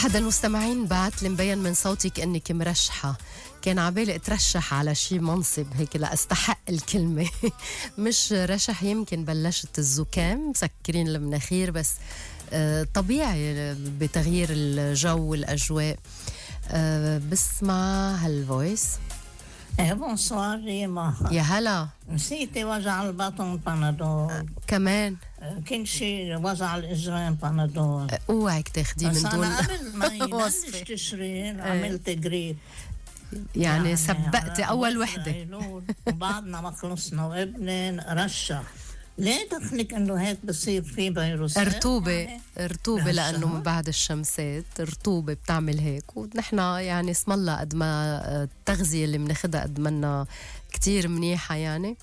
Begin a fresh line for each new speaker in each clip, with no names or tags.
أحد المستمعين بعت لي مبين من صوتك أنك مرشحة. كان عبالي أترشح على شي منصب هيك لأستحق الكلمة. مش رشح، يمكن بلشت الزكام، مسكرين المناخير، بس طبيعي بتغيير الجو والأجواء. بسمع هالفويس.
بونسوار ريما.
يا هلا.
نسيتي وجع البطن بانادول
كمان
كل شيء وجع الإجرين بانادول.
اوعك تاخديه من دون
أنا قبل ما يبلش تشرين عملت جريب،
يعني سبقتي أول وحدة.
وبعدنا ما خلصنا وابني رشح. ليه دخلك انه هيك بصير في فيروسات؟
رطوبة لأنه من بعد الشمسات رطوبة بتعمل هيك، ونحن يعني اسم الله قد ما التغذية اللي بناخدها قد منا كتير منيحة يعني.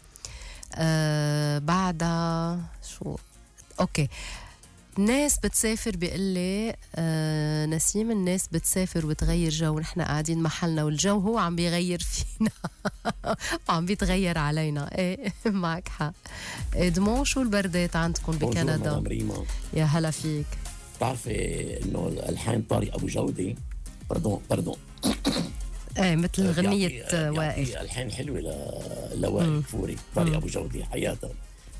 بعدها شو اوكي. الناس بتسافر بيقلي نسيم، الناس بتسافر وتغير جو، ونحن قاعدين محلنا والجو هو عم بيغير فينا وعم بيتغير علينا. ايه معك حق. ادمون، شو البردات عندكم بكندا؟ يا هلا فيك.
بتعرفي انه الحين طارق ابو جودي باردون
ايه مثل غنية وائل.
الحين حلوة لوائل كفوري. طارق ابو جودي حياته.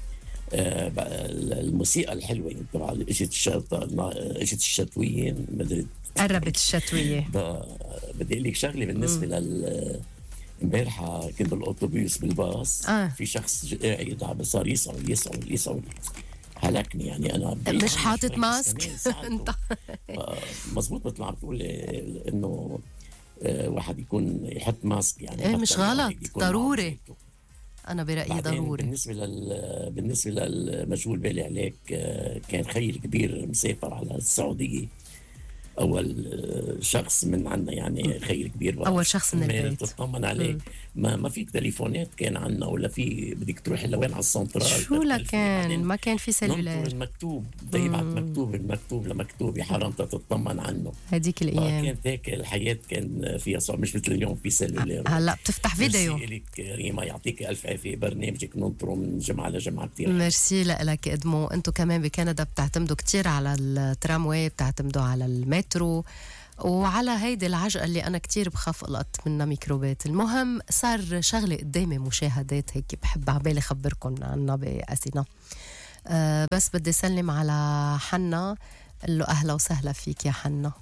الموسيقى الحلوة تبع اجت الشتوية، مدري
قربت الشتوية.
بدي اقول لك شغله بالنسبه امبارحه كنت بالاوتوبيس بالباص. في شخص قاعد صار يصعد هلكني يعني. انا
مش حاطط ماسك انت
مزبوط مثل ما عم تقول انه واحد يكون يحط ماسك يعني.
ايه مش غلط، ضروري. أنا برأيي ضروري.
بالنسبة للمجهول بالي عليك، كان خيل كبير مسافر على السعودية. أول شخص من عنا يعني خيل كبير،
أول شخص من البيت
تطمن عليه. ما فيك تليفونات كان عنا، ولا في بدك تروح لوين على السنترال.
شو لكان ما كان في سلولار.
المكتوب بده يبعث مكتوب لمكتوب يا حرام تطمن عنه.
هذيك الأيام
كانت هيك الحياة كان فيها صعب، مش مثل اليوم في سلولار.
هلا بتفتح فيديو.
ميرسي لك ريما، يعطيك ألف عافية. برنامجك ننطره من جمعة لجمعة كتير.
ميرسي لك إدمو. أنتوا كمان بكندا بتعتمدوا كتير على الترامواي، بتعتمدوا على المترو، وعلى هيدي العجقة اللي أنا كتير بخاف ألقط منها ميكروبات. المهم صار شغلة قدامي مشاهدات هيك بحب عبالي خبركن عنها بأسنا. بس بدي سلم على حنا، قل له أهلا وسهلا فيك يا حنا.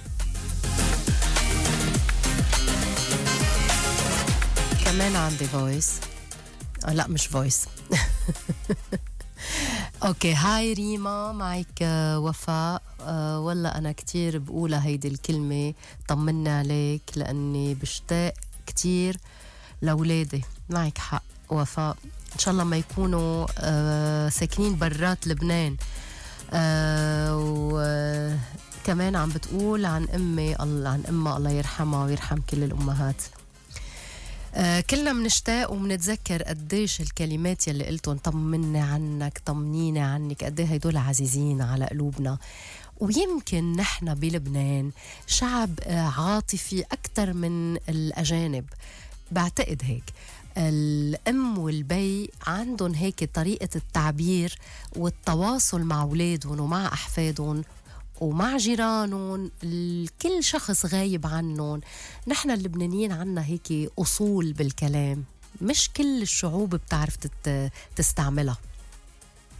كمان عندي فويس. لا مش فويس. اوكي. هاي ريما، معك وفاء. والله انا كتير بقولها هيدي الكلمة، طمني عليك، لاني بشتاق كتير لأولادي. معك حق وفاء. ان شاء الله ما يكونوا ساكنين برات لبنان. وكمان عم بتقول عن امي، عن امها الله يرحمها ويرحم كل الامهات. كلنا منشتاق ومنتذكر قديش الكلمات يلي قلتون، طمني عنك، طمنيني عنك، قديه هيدول عزيزين على قلوبنا. ويمكن نحن بلبنان شعب عاطفي أكتر من الأجانب، بعتقد هيك. الأم والبي عندهم هيك طريقة التعبير والتواصل مع أولادهم ومع أحفادهم ومع جيرانهم، كل شخص غايب عنهم. نحن اللبنانيين عنا هيك أصول بالكلام، مش كل الشعوب بتعرف تستعملها.